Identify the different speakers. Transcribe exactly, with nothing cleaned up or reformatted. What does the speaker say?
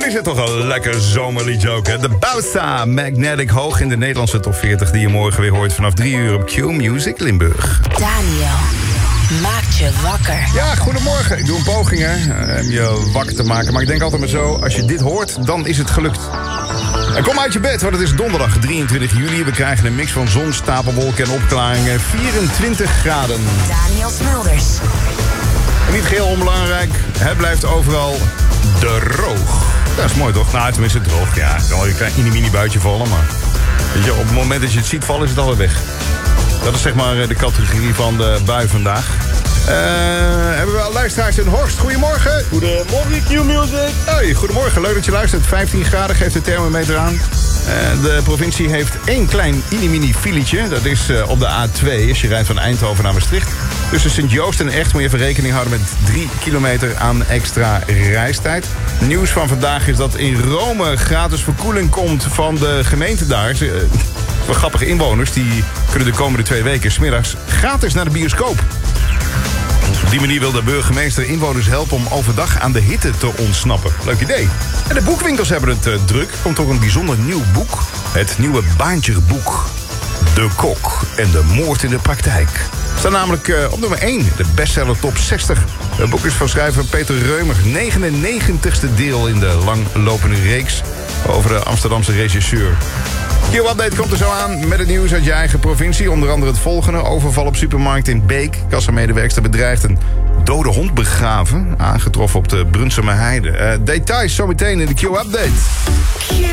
Speaker 1: is het toch een lekker zomerliedje ook, hè? De Bausa Magnetic, hoog in de Nederlandse top veertig... die je morgen weer hoort vanaf drie uur op Q Music Limburg.
Speaker 2: Daniel maakt je wakker.
Speaker 1: Ja, goedemorgen. Ik doe een poging, hè, om je wakker te maken. Maar ik denk altijd maar zo, als je dit hoort, dan is het gelukt. En kom uit je bed, want het is donderdag drieëntwintig juli. We krijgen een mix van zon, stapelwolken en opklaringen. vierentwintig graden.
Speaker 2: Daniel Smulders.
Speaker 1: En niet geheel onbelangrijk, het blijft overal droog. Dat is mooi, toch? Nou, tenminste droog, ja. Er kan wel een klein mini-mini buitje vallen, maar... Weet je, op het moment dat je het ziet vallen, is het alweer weg. Dat is zeg maar de categorie van de bui vandaag. Uh, hebben we al luisteraars in Horst. Goedemorgen.
Speaker 3: Goedemorgen, Q-Music.
Speaker 1: Hoi, goedemorgen. Leuk dat je luistert. vijftien graden geeft de thermometer aan. Uh, de provincie heeft één klein mini-mini filetje. Dat is uh, op de A twee, als je rijdt van Eindhoven naar Maastricht. Tussen Sint-Joost en Echt moet je even rekening houden met drie kilometer aan extra reistijd. Nieuws van vandaag is dat in Rome gratis verkoeling komt van de gemeente daar. Uh, Wel grappige inwoners, die kunnen de komende twee weken 's middags gratis naar de bioscoop. Op die manier wil de burgemeester inwoners helpen om overdag aan de hitte te ontsnappen. Leuk idee. En de boekwinkels hebben het uh, druk. Komt ook een bijzonder nieuw boek. Het nieuwe Baantje-boek. De Kok en de moord in de praktijk. Staat namelijk uh, op nummer één, de bestseller top zestig. Het boek is van schrijver Peter Reumer. negenennegentigste deel in de langlopende reeks over de Amsterdamse regisseur. Q-update komt er zo aan met het nieuws uit je eigen provincie. Onder andere het volgende. Overval op supermarkt in Beek. Kassamedewerkster bedreigt een dode hond begraven. Aangetroffen op de Brunsumer Heide. Uh, details zometeen in de Q-update.